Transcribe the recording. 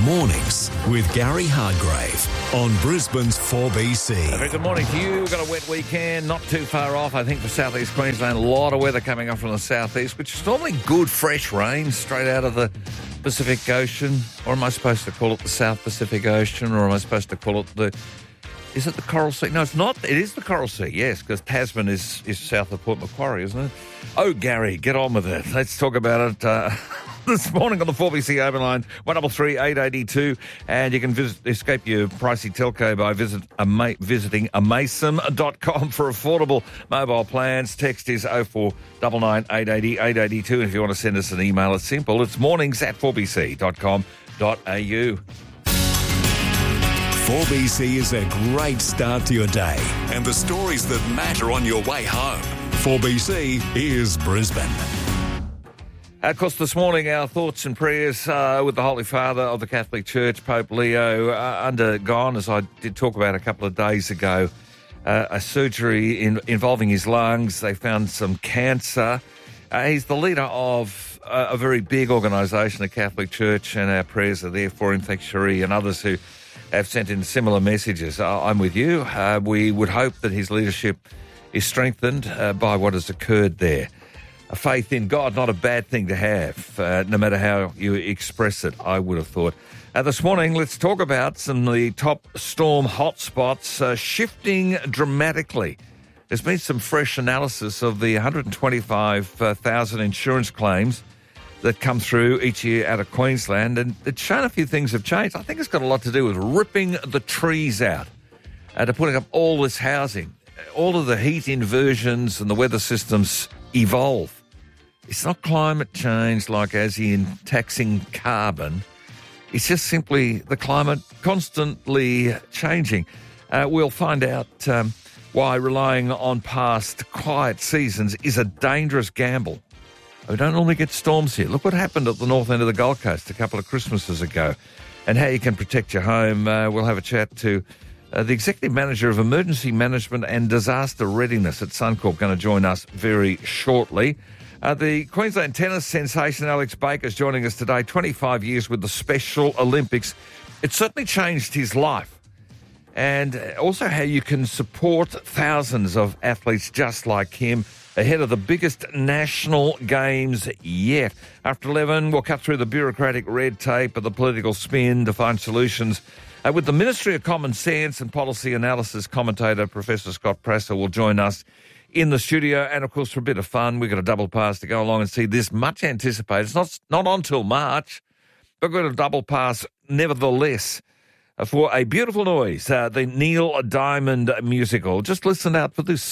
Mornings with Gary Hargrave on Brisbane's 4BC. Very good morning to you. We've got a wet weekend, not too far off, I think, for southeast Queensland. A lot of weather coming up from the southeast, which is normally good, fresh rain straight out of the Pacific Ocean. Or am I supposed to call it the South Pacific Ocean? Or am I supposed to call it the... Is it the Coral Sea? No, it's not. It is the Coral Sea, yes, because Tasman is south of Port Macquarie, isn't it? Oh, Gary, get on with it. Let's talk about it this morning on the 4BC Open Line, 133 882, and you can escape your pricey telco by visiting amaysim.com for affordable mobile plans. Text is 0499 880 882, and if you want to send us an email, it's simple. It's mornings@4bc.com.au. 4BC is a great start to your day and the stories that matter on your way home. 4BC is Brisbane. Of course, this morning our thoughts and prayers with the Holy Father of the Catholic Church, Pope Leo, undergone, as I did talk about a couple of days ago, a surgery involving his lungs. They found some cancer. He's the leader of a very big organisation, the Catholic Church, and our prayers are there for him. Thanks, Cherie, and others who have sent in similar messages. I'm with you. We would hope that his leadership is strengthened by what has occurred there. A faith in God, not a bad thing to have, no matter how you express it, I would have thought. This morning, let's talk about some of the top storm hotspots shifting dramatically. There's been some fresh analysis of the 125,000 insurance claims that come through each year out of Queensland, and it's shown a few things have changed. I think it's got a lot to do with ripping the trees out to putting up all this housing. All of the heat inversions and the weather systems evolve. It's not climate change like as in taxing carbon. It's just simply the climate constantly changing. We'll find out why relying on past quiet seasons is a dangerous gamble. We don't normally get storms here. Look what happened at the north end of the Gold Coast a couple of Christmases ago, and how you can protect your home. We'll have a chat to the Executive Manager of Emergency Management and Disaster Readiness at Suncorp, going to join us very shortly. The Queensland tennis sensation Alex Baker is joining us today. 25 years with the Special Olympics. It certainly changed his life. And also how you can support thousands of athletes just like him ahead of the biggest national games yet. After 11, we'll cut through the bureaucratic red tape of the political spin to find solutions. With the Ministry of Common Sense and Policy Analysis commentator, Professor Scott Prasser, will join us in the studio. And, of course, for a bit of fun, we've got a double pass to go along and see this much anticipated. It's not on till March, but we've got a double pass nevertheless for A Beautiful Noise, the Neil Diamond musical. Just listen out for this